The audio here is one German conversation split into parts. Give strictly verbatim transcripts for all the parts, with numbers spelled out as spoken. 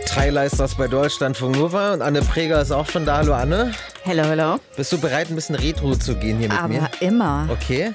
Tyler ist das bei Deutschlandfunk Nova und Anne Preger ist auch schon da. Hallo Anne. Hello, hello. Bist du bereit, ein bisschen Retro zu gehen hier mit Aber mir? Aber immer. Okay.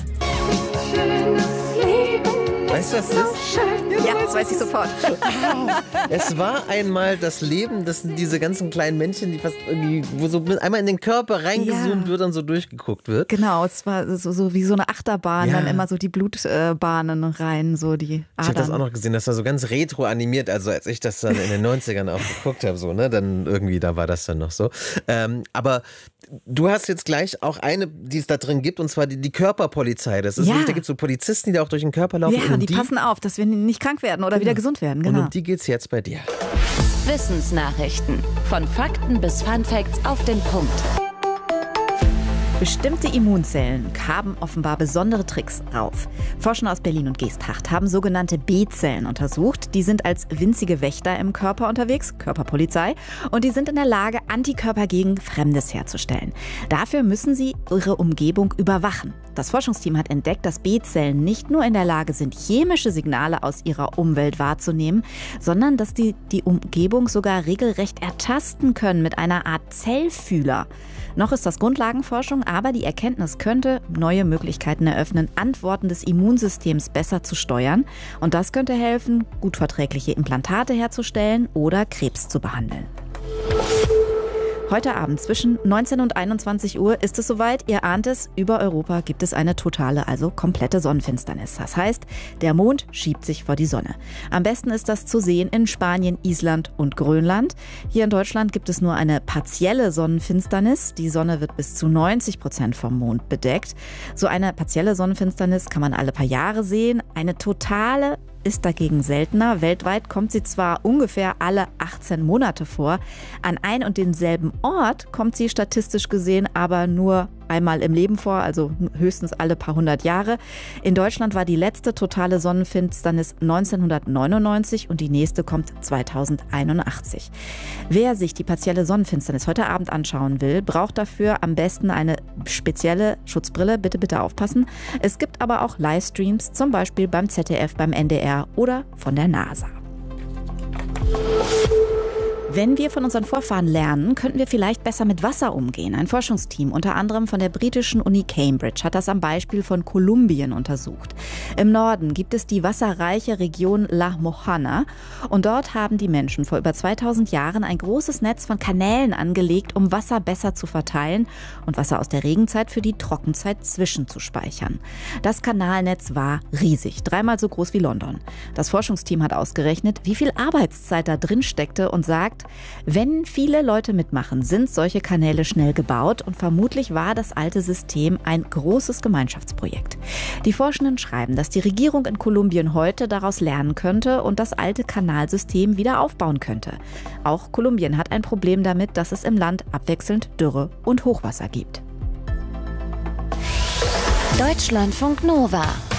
Weißt du, was das ist? Ja, das weiß ich sofort. Es war einmal das Leben, das sind diese ganzen kleinen Männchen, die fast irgendwie, wo so einmal in den Körper reingezoomt Ja. wird und so durchgeguckt wird. Genau, es war so, so wie so eine Achterbahn, Ja. dann immer so die Blutbahnen rein, so die Ich habe das auch Adern. noch gesehen, das war so ganz retro animiert, also als ich das dann in den neunzigern auch geguckt habe, so, ne, dann irgendwie, da war das dann noch so. Ähm, aber du hast jetzt gleich auch eine, die es da drin gibt, und zwar die, die Körperpolizei. Das ist, Ja. Da gibt es so Polizisten, die da auch durch den Körper laufen. Ja, und um die, die passen auf, dass wir nicht krank werden oder wieder gesund werden. Und Genau. um die geht's jetzt bei dir. Wissensnachrichten. Von Fakten bis Funfacts auf den Punkt. Bestimmte Immunzellen haben offenbar besondere Tricks drauf. Forscher aus Berlin und Geesthacht haben sogenannte B-Zellen untersucht. Die sind als winzige Wächter im Körper unterwegs, Körperpolizei, und die sind in der Lage, Antikörper gegen Fremdes herzustellen. Dafür müssen sie ihre Umgebung überwachen. Das Forschungsteam hat entdeckt, dass B-Zellen nicht nur in der Lage sind, chemische Signale aus ihrer Umwelt wahrzunehmen, sondern dass die die Umgebung sogar regelrecht ertasten können mit einer Art Zellfühler. Noch ist das Grundlagenforschung, aber die Erkenntnis könnte neue Möglichkeiten eröffnen, Antworten des Immunsystems besser zu steuern. Und das könnte helfen, gut verträgliche Implantate herzustellen oder Krebs zu behandeln. Heute Abend zwischen neunzehn und einundzwanzig Uhr ist es soweit. Ihr ahnt es, über Europa gibt es eine totale, also komplette Sonnenfinsternis. Das heißt, der Mond schiebt sich vor die Sonne. Am besten ist das zu sehen in Spanien, Island und Grönland. Hier in Deutschland gibt es nur eine partielle Sonnenfinsternis. Die Sonne wird bis zu neunzig Prozent vom Mond bedeckt. So eine partielle Sonnenfinsternis kann man alle paar Jahre sehen. Eine totale ist dagegen seltener. Weltweit kommt sie zwar ungefähr alle achtzehn Monate vor. An ein und denselben Ort kommt sie statistisch gesehen aber nur einmal im Leben vor, also höchstens alle paar hundert Jahre. In Deutschland war die letzte totale Sonnenfinsternis neunzehnhundertneunundneunzig und die nächste kommt zweitausendeinundachtzig. Wer sich die partielle Sonnenfinsternis heute Abend anschauen will, braucht dafür am besten eine spezielle Schutzbrille. Bitte, bitte aufpassen. Es gibt aber auch Livestreams, zum Beispiel beim Z D F, beim N D R oder von der NASA. Wenn wir von unseren Vorfahren lernen, könnten wir vielleicht besser mit Wasser umgehen. Ein Forschungsteam, unter anderem von der britischen Uni Cambridge, hat das am Beispiel von Kolumbien untersucht. Im Norden gibt es die wasserreiche Region La Mojana und dort haben die Menschen vor über zweitausend Jahren ein großes Netz von Kanälen angelegt, um Wasser besser zu verteilen und Wasser aus der Regenzeit für die Trockenzeit zwischenzuspeichern. Das Kanalnetz war riesig, dreimal so groß wie London. Das Forschungsteam hat ausgerechnet, wie viel Arbeitszeit da drin steckte und sagt, wenn viele Leute mitmachen, sind solche Kanäle schnell gebaut und vermutlich war das alte System ein großes Gemeinschaftsprojekt. Die Forschenden schreiben, dass die Regierung in Kolumbien heute daraus lernen könnte und das alte Kanalsystem wieder aufbauen könnte. Auch Kolumbien hat ein Problem damit, dass es im Land abwechselnd Dürre und Hochwasser gibt. Deutschlandfunk Nova.